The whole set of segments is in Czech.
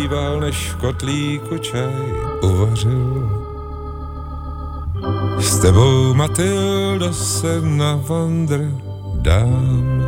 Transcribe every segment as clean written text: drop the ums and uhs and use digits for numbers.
než v kotlíku čaj uvařil. S tebou, Matyldo, se na vandr dám.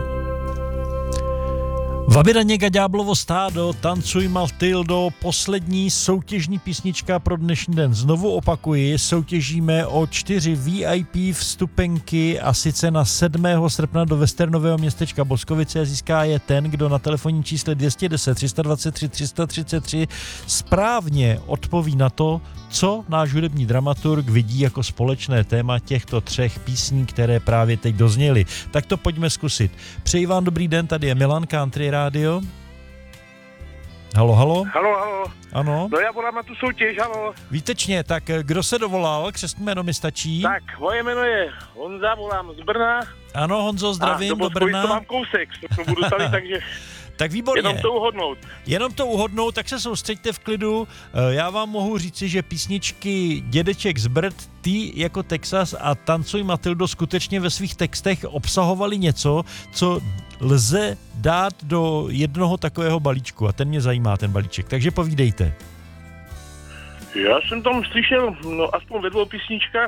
Vabiraněga ďáblovo stádo, tancuj Matyldo, poslední soutěžní písnička pro dnešní den. Znovu opakuji, soutěžíme o 4 VIP vstupenky a sice na 7. srpna do Westernového městečka Boskovice a získá je ten, kdo na telefonním čísle 210 323 333 správně odpoví na to, co náš hudební dramaturg vidí jako společné téma těchto 3 písní, které právě teď dozněly. Tak to pojďme zkusit. Přeji vám dobrý den, tady je Milan, Country Radio. Halo, halo. Halo. Ano. No já volám na tu soutěž, halo. Výtečně, tak kdo se dovolal? Křestní jméno mi stačí. Tak, moje jméno je Honza, volám z Brna. Ano, Honzo, zdravím, do Brna. To mám kousek, to budu tady, takže... Tak výborně. Jenom to uhodnout. Tak se soustřeďte v klidu. Já vám mohu říci, že písničky Dědeček z Brd, Ty jako Texas a Tancuj Matyldo skutečně ve svých textech obsahovaly něco, co lze dát do jednoho takového balíčku. A ten mě zajímá, ten balíček. Takže povídejte. Já jsem tam slyšel, no aspoň ve 2 písničkách,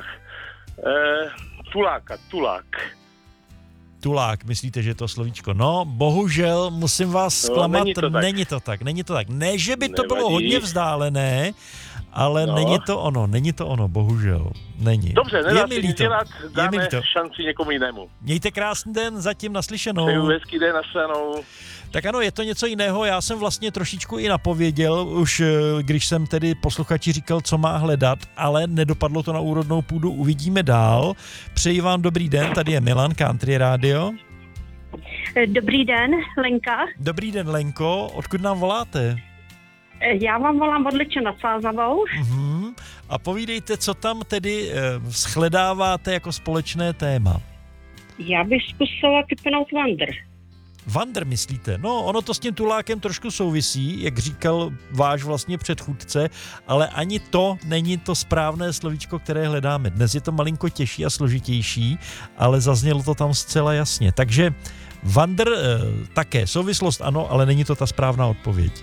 tulák. Tulák, myslíte, že je to slovíčko? No, bohužel, musím vás zklamat, není to tak. Ne, že by to bylo hodně vzdálené, ale není to ono, bohužel. Není. Dobře, nedá se nic dělat, dáme šanci někomu jinému. Mějte krásný den, zatím naslyšenou. Přeju hezký den, naslyšenou. Tak ano, je to něco jiného, já jsem vlastně trošičku i napověděl, už když jsem tedy posluchači říkal, co má hledat, ale nedopadlo to na úrodnou půdu, uvidíme dál. Přeji vám dobrý den, tady je Milan, Country Radio. Dobrý den, Lenka. Dobrý den, Lenko, odkud nám voláte? Já vám volám od Liče nad Sázavou. A povídejte, co tam tedy shledáváte jako společné téma? Já bych zkusila typnout Vandr. Vandr myslíte? No, ono to s tím tulákem trošku souvisí, jak říkal váš vlastně předchůdce, ale ani to není to správné slovíčko, které hledáme. Dnes je to malinko těžší a složitější, ale zaznělo to tam zcela jasně. Takže Vandr také, souvislost ano, ale není to ta správná odpověď.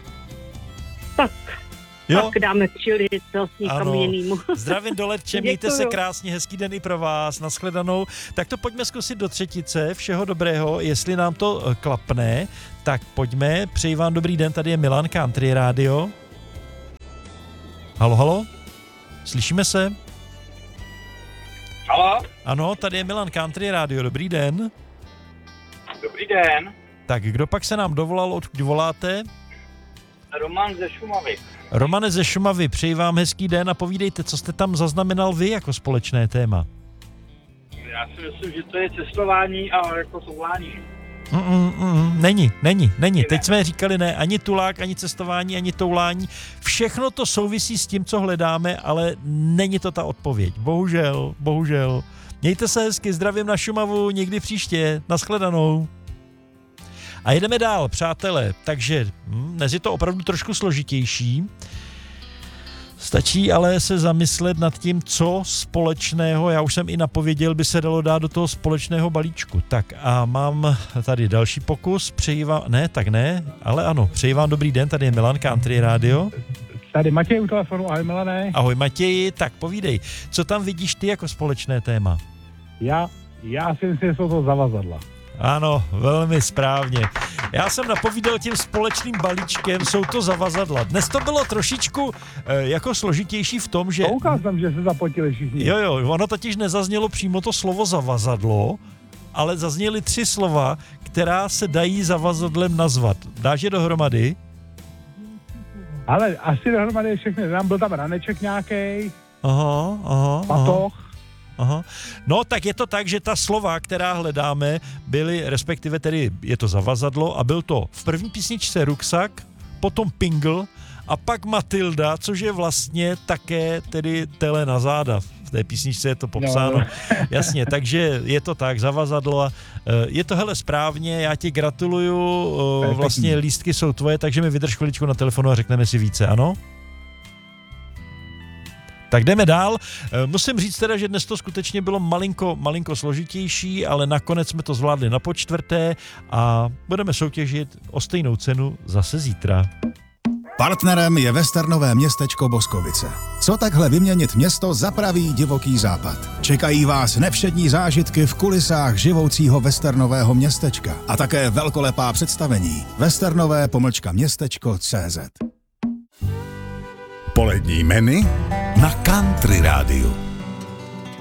Tak dáme příležitost nikam jinému. Zdravím do Letče, mějte se krásně, hezký den i pro vás, nashledanou. Tak to pojďme zkusit do třetice, všeho dobrého, jestli nám to klapne, tak pojďme, přeji vám dobrý den, tady je Milan, Country Radio. Halo, slyšíme se? Halo? Ano, tady je Milan, Country Radio, dobrý den. Dobrý den. Tak kdo pak se nám dovolal, odkud voláte? Roman ze Šumavy. Romane ze Šumavy, přeji vám hezký den a povídejte, co jste tam zaznamenal vy jako společné téma. Já si myslím, že to je cestování a jako toulání. Není. Teď jsme říkali ne, ani tulák, ani cestování, ani toulání. Všechno to souvisí s tím, co hledáme, ale není to ta odpověď. Bohužel. Mějte se hezky, zdravím na Šumavu, někdy příště, nashledanou. A jedeme dál, přátelé, takže dnes je to opravdu trošku složitější. Stačí ale se zamyslet nad tím, co společného, já už jsem i napověděl, by se dalo dát do toho společného balíčku. Tak a mám tady další pokus, přeji vám, ale ano, přeji vám dobrý den, tady je Milan, Country Radio. Tady Matěj u telefonu, ahoj Milané. Ahoj Matěji, tak povídej, co tam vidíš ty jako společné téma? Já si myslím, že jsou to zavazadla. Ano, velmi správně. Já jsem napovídal tím společným balíčkem, jsou to zavazadla. Dnes to bylo trošičku jako složitější v tom, že... Koukal jsem, že se zapotili všichni. Jo, ono totiž nezaznělo přímo to slovo zavazadlo, ale zazněly 3 slova, která se dají zavazadlem nazvat. Dáš je dohromady? Ale asi dohromady všechny. Byl tam raneček nějaký. Patoch. Aha. No, tak je to tak, že ta slova, která hledáme, byly, respektive tedy je to zavazadlo a byl to v první písničce Ruksak, potom Pingl a pak Matylda, což je vlastně také tedy tele na záda. V té písničce je to popsáno. No. Jasně, takže je to tak, zavazadlo. Je to hele správně, já ti gratuluju, vlastně lístky jsou tvoje, takže mi vydrž chviličku na telefonu a řekneme si více, ano? Tak jdeme dál. Musím říct teda, že dnes to skutečně bylo malinko složitější, ale nakonec jsme to zvládli na počtvrté a budeme soutěžit o stejnou cenu zase zítra. Partnerem je westernové městečko Boskovice. Co takhle vyměnit město za pravý divoký západ? Čekají vás nevšední zážitky v kulisách živoucího westernového městečka a také velkolepá představení westernové-městečko.cz. Polední menu na Country Rádiu.